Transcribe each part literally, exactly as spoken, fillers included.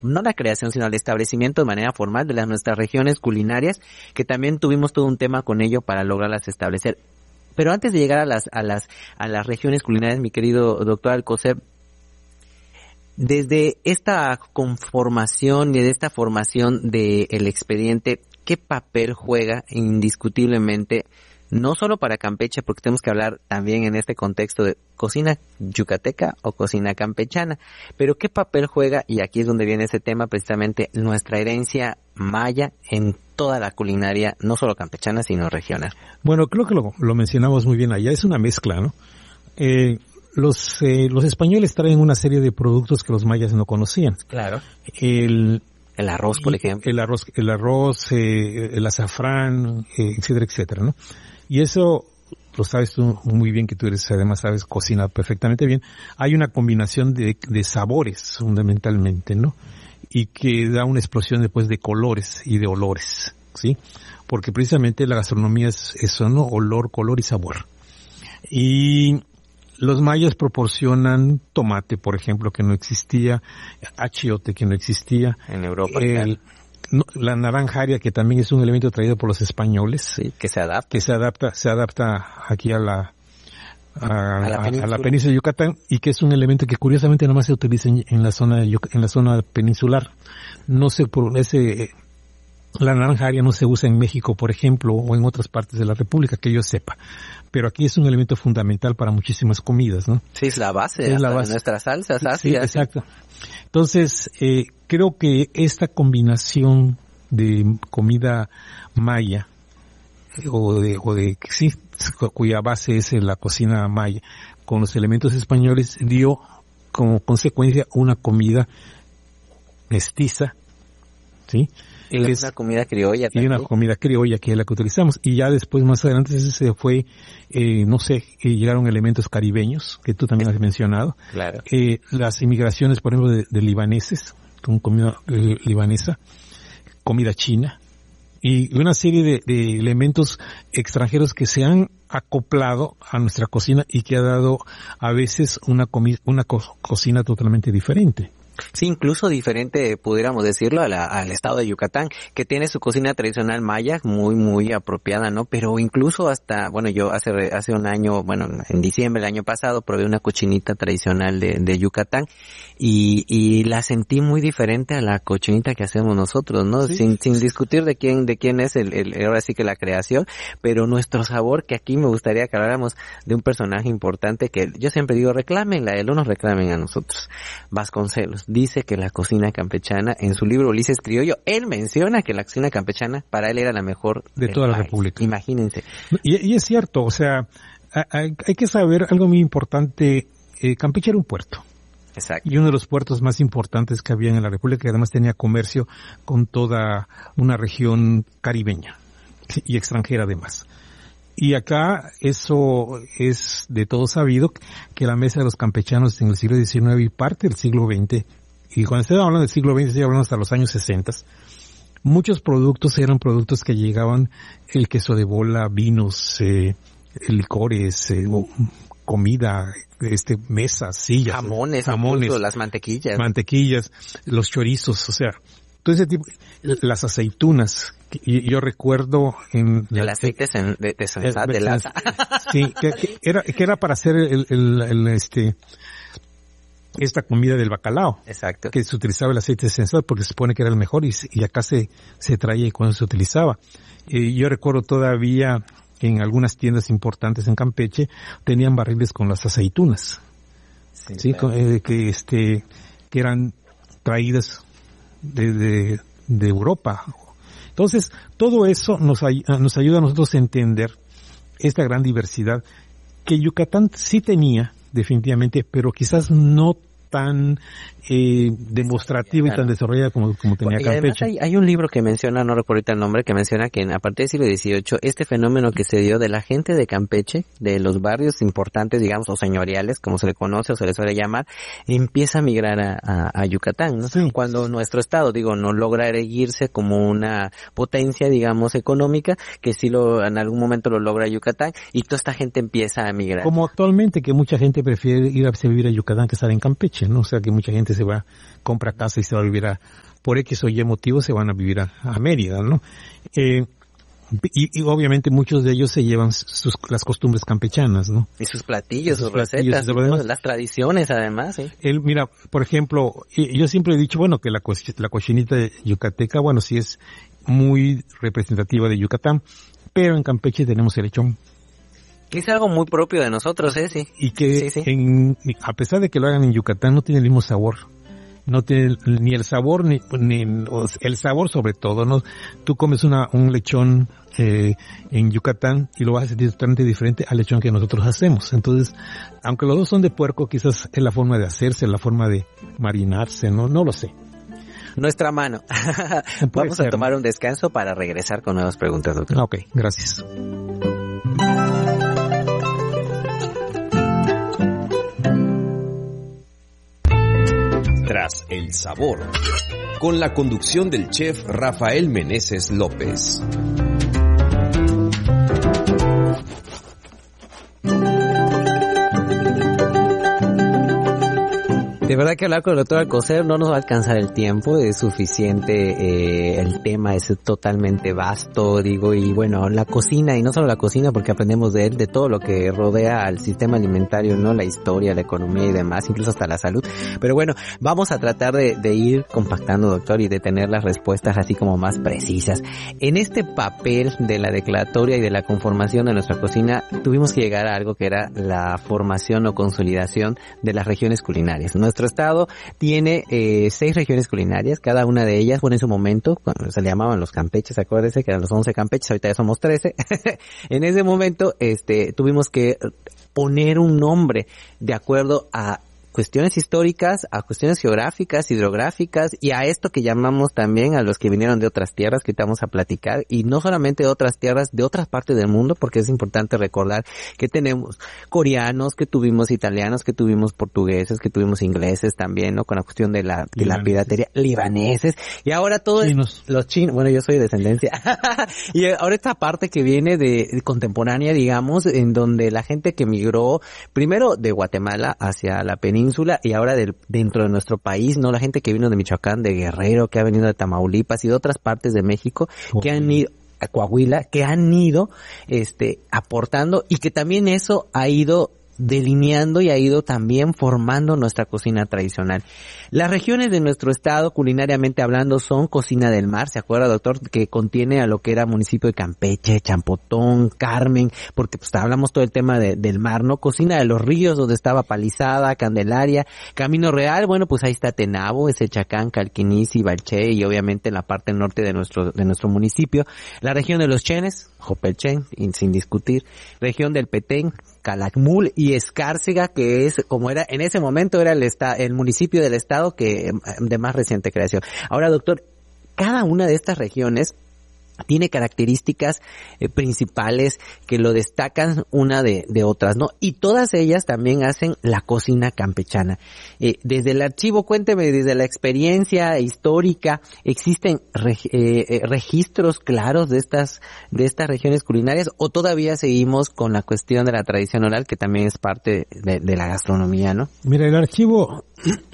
no la creación, sino el establecimiento de manera formal de las nuestras regiones culinarias, que también tuvimos todo un tema con ello para lograrlas establecer. Pero antes de llegar a las a las a las regiones culinarias, mi querido doctor Alcocer, desde esta conformación y de esta formación del expediente, ¿qué papel juega indiscutiblemente, no solo para Campeche, porque tenemos que hablar también en este contexto de cocina yucateca o cocina campechana, pero qué papel juega, y aquí es donde viene ese tema, precisamente nuestra herencia maya en toda la culinaria, no solo campechana, sino regional? Bueno, creo que lo, lo mencionamos muy bien allá, es una mezcla, ¿no? Eh, los eh, los españoles traen una serie de productos que los mayas no conocían. Claro. El el arroz, por ejemplo. El arroz, el arroz, eh, el azafrán, eh, etcétera, etcétera, ¿no? Y eso lo sabes tú muy bien, que tú eres, además sabes cocinar perfectamente bien. Hay una combinación de, de sabores, fundamentalmente, ¿no? Y que da una explosión después de colores y de olores, ¿sí? Porque precisamente la gastronomía es eso, ¿no? Olor, color y sabor. Y los mayas proporcionan tomate, por ejemplo, que no existía, achiote, que no existía. En Europa, el, claro. No, la naranja agria, que también es un elemento traído por los españoles. Sí, que se adapta. Que se adapta, se adapta aquí a la, a, a, la, a, a la península de Yucatán, y que es un elemento que curiosamente nomás se utiliza en, en la zona, en la zona peninsular. No sé por ese, la naranja agria no se usa en México, por ejemplo, o en otras partes de la República, que yo sepa. Pero aquí es un elemento fundamental para muchísimas comidas, ¿no? Sí, es la base, es la base de nuestras salsas ácidas. Sí, exacto. Entonces, eh, creo que esta combinación de comida maya, o de, o de, sí, cuya base es la cocina maya, con los elementos españoles, dio como consecuencia una comida mestiza, ¿sí? Y una es, comida criolla también. Y una comida criolla, que es la que utilizamos. Y ya después, más adelante, se fue, eh, no sé, eh, llegaron elementos caribeños, que tú también has mencionado. Claro. Eh, las inmigraciones, por ejemplo, de, de libaneses, con comida eh, libanesa, comida china, y una serie de, de elementos extranjeros que se han acoplado a nuestra cocina y que ha dado a veces una comi- una co- cocina totalmente diferente. Sí, incluso diferente, pudiéramos decirlo, a la, al estado de Yucatán, que tiene su cocina tradicional maya muy, muy apropiada, ¿no? Pero incluso hasta, bueno, yo hace hace un año, bueno, en diciembre del año pasado, probé una cochinita tradicional de, de Yucatán y, y la sentí muy diferente a la cochinita que hacemos nosotros, ¿no? Sí, sin, sin discutir de quién, de quién es el, el, ahora sí que la creación, pero nuestro sabor, que aquí me gustaría que habláramos de un personaje importante que yo siempre digo, reclámenla, él no nos reclamen a nosotros. Vasconcelos dice que la cocina campechana, en su libro Ulises Criollo, él menciona que la cocina campechana para él era la mejor de toda la República. Imagínense. Y, y es cierto, o sea, hay, hay que saber algo muy importante. eh, Campeche era un puerto. Exacto. Y uno de los puertos más importantes que había en la República, que además tenía comercio con toda una región caribeña y extranjera además. Y acá eso es de todo sabido, que la mesa de los campechanos en el siglo diecinueve y parte del siglo veinte, y cuando estoy hablando del siglo veinte estoy hablando hasta los años sesenta, muchos productos eran productos que llegaban, el queso de bola, vinos, eh, licores, eh, comida, este, mesas, sillas, jamones, jamones, incluso, las mantequillas, mantequillas, los chorizos, o sea, todo ese tipo, las aceitunas. Y yo recuerdo en el aceite de, de, de, de lata. Sí, que, que era que era para hacer el, el, el este esta comida del bacalao. Exacto. Que se utilizaba el aceite esencial porque se supone que era el mejor, y, y acá se se traía y cuando se utilizaba. Y yo recuerdo todavía que en algunas tiendas importantes en Campeche tenían barriles con las aceitunas. Sí, sí, claro. con, eh, que este que eran traídas de de, de Europa. Entonces, todo eso nos, ay- nos ayuda a nosotros a entender esta gran diversidad que Yucatán sí tenía, definitivamente, pero quizás no tan eh, demostrativa y tan desarrollada como, como tenía y además Campeche. hay, hay un libro que menciona, no recuerdo ahorita el nombre, que menciona que a partir del siglo dieciocho, este fenómeno que se dio de la gente de Campeche, de los barrios importantes, digamos, o señoriales, como se le conoce o se le suele llamar, empieza a migrar a, a, a Yucatán, ¿no? Sí. Cuando nuestro estado, digo, no logra erguirse como una potencia, digamos, económica, que sí lo, en algún momento lo logra Yucatán, y toda esta gente empieza a migrar. Como actualmente, que mucha gente prefiere ir a vivir a Yucatán que estar en Campeche. Campeche, ¿no? O sea que mucha gente se va, compra casa y se va a vivir a, por X o Y motivo se van a vivir a, a Mérida, ¿no? Eh, y, y obviamente muchos de ellos se llevan sus, las costumbres campechanas, ¿no? Y sus platillos, sus, sus platillos, recetas, y todo, las tradiciones además, ¿sí? El, mira, por ejemplo, yo siempre he dicho, bueno, que la, la cochinita yucateca, bueno, sí es muy representativa de Yucatán, pero en Campeche tenemos el lechón. Que es algo muy propio de nosotros, ¿eh? Sí. Y que sí, sí. En, a pesar de que lo hagan en Yucatán, no tiene el mismo sabor. No tiene ni el sabor, ni, ni el sabor sobre todo, ¿no? Tú comes una, un lechón eh, en Yucatán y lo vas a sentir totalmente diferente al lechón que nosotros hacemos. Entonces, aunque los dos son de puerco, quizás es la forma de hacerse, la forma de marinarse, ¿no? No lo sé. Nuestra mano. Vamos ser. a tomar un descanso para regresar con nuevas preguntas, doctor. Ok, gracias. Tras el sabor, con la conducción del chef Rafael Meneses López. De verdad que hablar con el doctor Alcocer no nos va a alcanzar el tiempo, es suficiente, eh, el tema es totalmente vasto, digo, y bueno, la cocina, y no solo la cocina porque aprendemos de él, de todo lo que rodea al sistema alimentario, ¿no? La historia, la economía y demás, incluso hasta la salud. Pero bueno, vamos a tratar de, de ir compactando, doctor, y de tener las respuestas así como más precisas. En este papel de la declaratoria y de la conformación de nuestra cocina, tuvimos que llegar a algo que era la formación o consolidación de las regiones culinarias. Nuestro estado tiene eh, seis regiones culinarias, cada una de ellas, bueno, en su momento, cuando se le llamaban los campeches, acuérdense que eran los once campeches, ahorita ya somos trece. En ese momento, este, tuvimos que poner un nombre de acuerdo a cuestiones históricas, a cuestiones geográficas, hidrográficas y a esto que llamamos también a los que vinieron de otras tierras que vamos a platicar, y no solamente de otras tierras, de otras partes del mundo, porque es importante recordar que tenemos coreanos, que tuvimos italianos, que tuvimos portugueses, que tuvimos ingleses también, ¿no? Con la cuestión de la, de la piratería, libaneses, y ahora todos los chinos, bueno, yo soy de descendencia, y ahora esta parte que viene de, de contemporánea, digamos, en donde la gente que migró primero de Guatemala hacia la península y ahora del, dentro de nuestro país, ¿no? La gente que vino de Michoacán, de Guerrero, que ha venido de Tamaulipas y de otras partes de México, okay, que han ido a Coahuila, que han ido este aportando, y que también eso ha ido delineando y ha ido también formando nuestra cocina tradicional. Las regiones de nuestro estado, culinariamente hablando, son cocina del mar, ¿se acuerda, doctor? Que contiene a lo que era municipio de Campeche, Champotón, Carmen, porque pues hablamos todo el tema de, del mar, ¿no? Cocina de los ríos, donde estaba Palizada, Candelaria, Camino Real, bueno, pues ahí está Tenabo, Ezechacán, Calquinizi, Balché, y obviamente en la parte norte de nuestro, de nuestro municipio. La región de los Chenes, Jopelchen, sin discutir. Región del Petén, Calakmul y Escárcega, que es, como era, en ese momento era el esta, el municipio del estado que, de más reciente creación. Ahora, doctor, cada una de estas regiones tiene características eh, principales que lo destacan una de, de otras, ¿no? Y todas ellas también hacen la cocina campechana. Eh, desde el archivo, cuénteme, desde la experiencia histórica, ¿existen reg, eh, registros claros de estas, de estas regiones culinarias, o todavía seguimos con la cuestión de la tradición oral, que también es parte de, de la gastronomía, ¿no? Mira, el archivo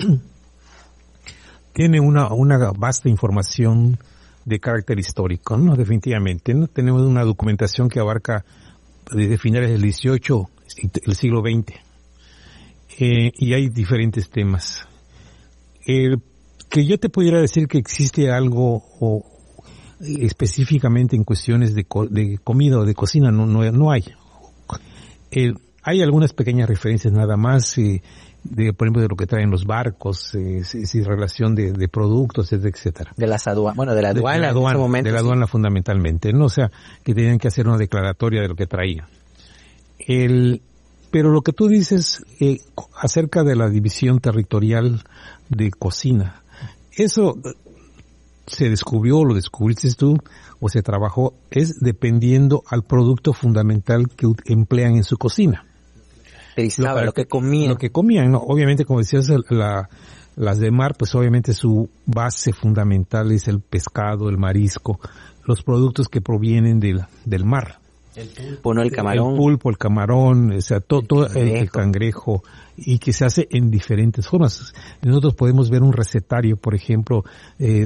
tiene una, una vasta información de carácter histórico, ¿no? Definitivamente, ¿no? Tenemos una documentación que abarca desde finales del dieciocho y el siglo veinte. Eh, y hay diferentes temas. El que yo te pudiera decir que existe algo o, específicamente en cuestiones de, co de comida o de cocina, no, no, no hay. Eh, hay algunas pequeñas referencias nada más, eh, de, por ejemplo, de lo que traen los barcos, eh, si, si relación de, de productos, etcétera. De las aduanas, bueno, de la aduana, de, de la aduana, en ese momento, de la aduana sí, fundamentalmente, ¿no? O sea, que tenían que hacer una declaratoria de lo que traían. El, pero lo que tú dices eh, acerca de la división territorial de cocina, eso se descubrió, lo descubriste tú, o se trabajó, es dependiendo al producto fundamental que emplean en su cocina. Lo, lo que comían. Lo que comían, ¿no? Obviamente, como decías, la, las de mar, pues obviamente su base fundamental es el pescado, el marisco, los productos que provienen del, del mar. El pulpo, no el camarón. El pulpo, el camarón, o sea, todo, todo el, el cangrejo, y que se hace en diferentes formas. Nosotros podemos ver un recetario, por ejemplo, eh,